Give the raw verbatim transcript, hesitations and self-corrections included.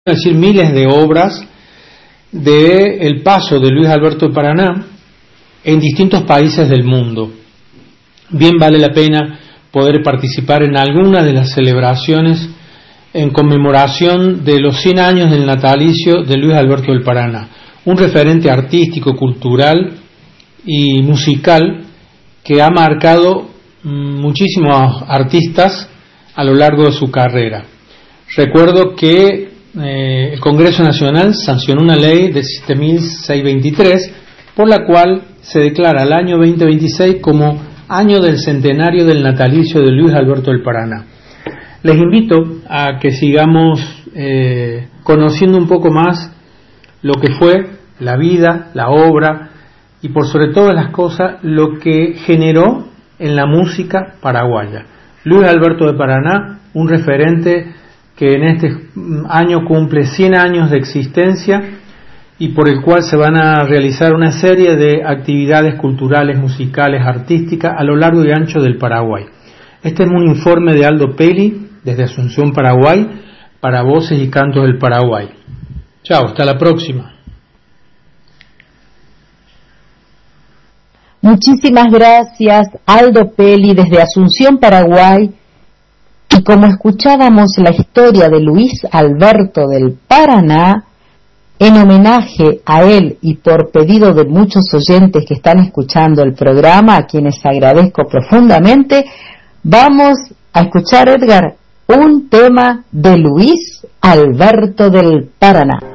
Es decir, miles de obras de el paso de Luis Alberto de Paraná en distintos países del mundo. Bien vale la pena poder participar en alguna de las celebraciones en conmemoración de los cien años del natalicio de Luis Alberto del Paraná, un referente artístico, cultural y musical que ha marcado muchísimos artistas a lo largo de su carrera. Recuerdo que eh, el Congreso Nacional sancionó una ley de siete mil seiscientos veintitrés por la cual se declara el año veinte veintiséis como año del centenario del natalicio de Luis Alberto del Paraná. Les invito a que sigamos eh, conociendo un poco más lo que fue la vida, la obra y por sobre todas las cosas lo que generó en la música paraguaya. Luis Alberto de Paraná, un referente que en este año cumple cien años de existencia y por el cual se van a realizar una serie de actividades culturales, musicales, artísticas a lo largo y ancho del Paraguay. Este es un informe de Aldo Peli desde Asunción, Paraguay, para Voces y Cantos del Paraguay. Chao, hasta la próxima. Muchísimas gracias, Aldo Peli, desde Asunción, Paraguay. Y como escuchábamos la historia de Luis Alberto del Paraná, en homenaje a él y por pedido de muchos oyentes que están escuchando el programa, a quienes agradezco profundamente, vamos a escuchar, Edgar, un tema de Luis Alberto del Paraná.